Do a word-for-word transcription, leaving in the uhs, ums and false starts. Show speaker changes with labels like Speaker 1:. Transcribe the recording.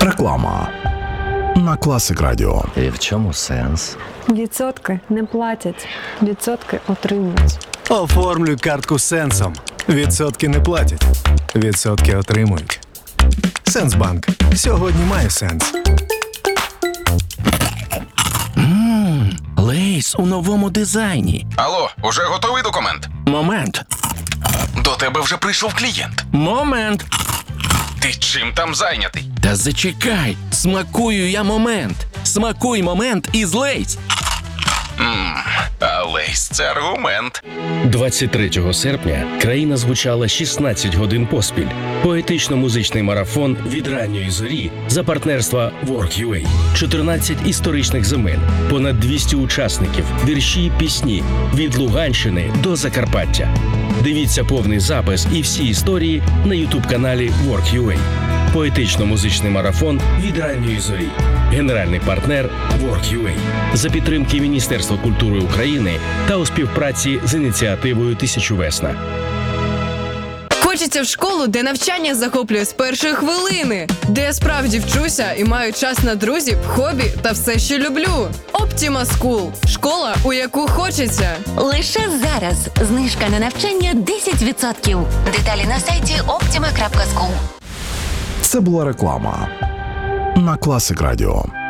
Speaker 1: Реклама на Класик Радіо.
Speaker 2: І в чому сенс?
Speaker 3: Відсотки не платять, відсотки отримують.
Speaker 4: Оформлюй картку з Сенсом. Відсотки не платять, відсотки отримують. Сенсбанк. Сьогодні має сенс.
Speaker 5: Ммм, Лейс у новому дизайні.
Speaker 6: Алло, уже готовий документ?
Speaker 5: Момент.
Speaker 6: До тебе вже прийшов клієнт.
Speaker 5: Момент.
Speaker 6: Ти чим там зайнятий?
Speaker 5: Та зачекай, смакую я момент. Смакуй момент із Лейс.
Speaker 6: Ммм, а Лейс – це аргумент.
Speaker 7: двадцять третього серпня країна звучала шістнадцять годин поспіль. Поетично-музичний марафон від ранньої зорі за партнерства Work.ua. чотирнадцять історичних земель, понад двісті учасників, вірші й пісні від Луганщини до Закарпаття. Дивіться повний запис і всі історії на ютуб-каналі Work.ua. Поетично-музичний марафон від ранньої зорі. Генеральний партнер Work.ua. За підтримки Міністерства культури України та у співпраці з ініціативою «Тисячу весна».
Speaker 8: Хочеться в школу, де навчання захоплює з першої хвилини, де я справді вчуся і маю час на друзів, хобі та все, що люблю. Optima School – школа, у яку хочеться.
Speaker 9: Лише зараз знижка на навчання десять відсотків. Деталі на сайті optima крапка скул.
Speaker 1: Це була реклама на Класик Радіо.